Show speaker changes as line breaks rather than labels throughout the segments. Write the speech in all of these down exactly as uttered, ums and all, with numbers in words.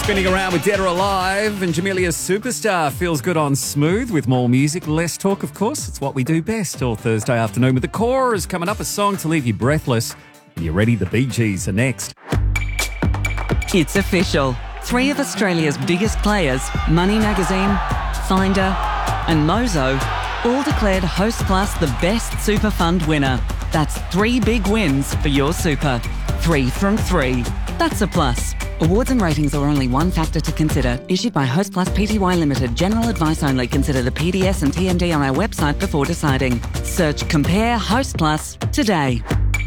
Spinning around with Dead or Alive, and Jamelia's Superstar feels good on Smooth with more music, less talk, of course. It's what we do best all Thursday afternoon. With The Core is coming up, a song to leave you breathless. Are you ready? The Bee Gees are next.
It's official. Three of Australia's biggest players, Money Magazine, Finder and Mozo, all declared Host Plus the best super fund winner. That's three big wins for your super. Three from three. That's a plus. Awards and ratings are only one factor to consider. Issued by Host Plus Pty Limited. General advice only. Consider the P D S and T M D on our website before deciding. Search Compare Host Plus today.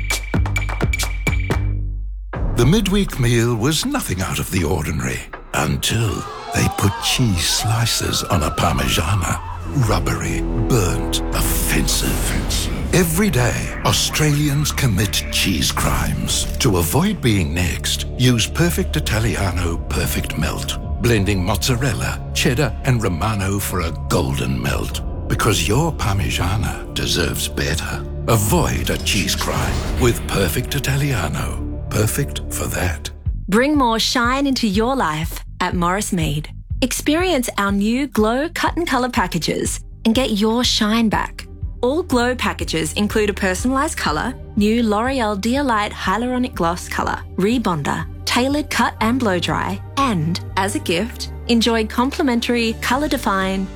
The midweek meal was nothing out of the ordinary until they put cheese slices on a Parmigiana. Rubbery, burnt, offensive. Every day, Australians commit cheese crimes. To avoid being next, use Perfect Italiano Perfect Melt. Blending mozzarella, cheddar and Romano for a golden melt. Because your Parmigiana deserves better. Avoid a cheese crime with Perfect Italiano. Perfect for that.
Bring more shine into your life at Morris Mead. Experience our new Glow Cut and Colour packages and get your shine back. All Glow packages include a personalised colour, new L'Oreal Dear Light Hyaluronic Gloss colour, rebonder, tailored cut and blow dry, and, as a gift, enjoy complimentary colour-define